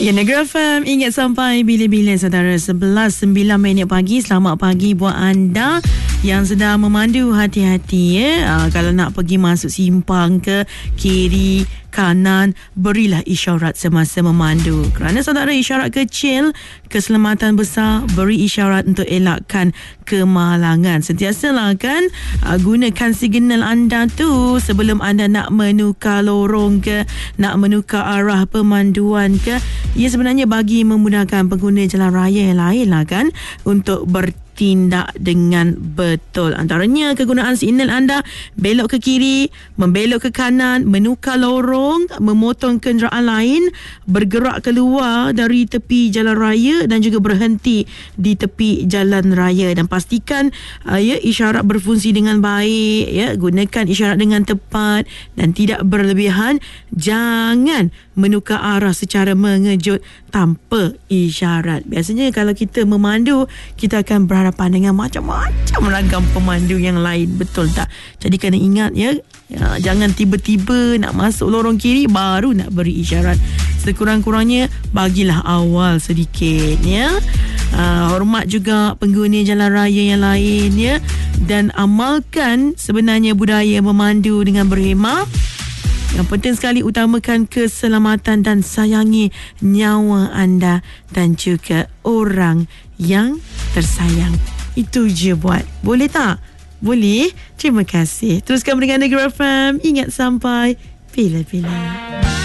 Ya, Negeri FM, ingat sampai bila-bila saudara. 11:09 pagi. Selamat pagi buat anda yang sedang memandu. Hati-hati ya. Kalau nak pergi masuk simpang ke kiri, kanan, berilah isyarat semasa memandu. Kerana saudara, isyarat kecil, keselamatan besar. Beri isyarat untuk elakkan kemalangan. Sentiasalah kan gunakan signal anda tu sebelum anda nak menukar lorong ke, nak menukar arah pemanduan ke. Ia sebenarnya bagi memudahkan pengguna jalan raya yang lain lah kan untuk bertindak dengan betul. Antaranya kegunaan signal anda, belok ke kiri, membelok ke kanan, menukar lorong, memotong kenderaan lain, bergerak keluar dari tepi jalan raya dan juga berhenti di tepi jalan raya. Dan pastikan isyarat berfungsi dengan baik ya. Gunakan isyarat dengan tepat dan tidak berlebihan. Jangan menukar arah secara mengejut tanpa isyarat. Biasanya kalau kita memandu, kita akan berhadapan dengan macam-macam ragam pemandu yang lain, betul tak? Jadi kena ingat ya, jangan tiba-tiba nak masuk lorong kiri baru nak beri isyarat. Sekurang-kurangnya bagilah awal sedikit ya. Hormat juga pengguna jalan raya yang lain ya, dan amalkan sebenarnya budaya memandu dengan berhemah. Yang penting sekali, utamakan keselamatan dan sayangi nyawa anda dan juga orang yang tersayang. Itu je buat. Boleh tak? Boleh? Terima kasih. Teruskan mendengar Negeri FM. Ingat sampai bila-bila.